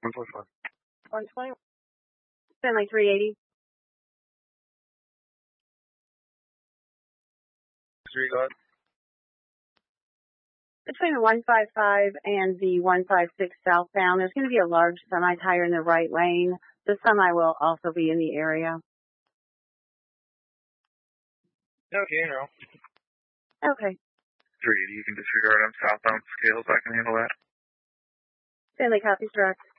145. 120. Stanley 380. Disregard. Between the 155 and the 156 southbound, there's going to be a large semi-tire in the right lane. The semi will also be in the area. Okay, no. Okay. 380, you can disregard. I'm southbound scales. I can handle that. Stanley copies direct.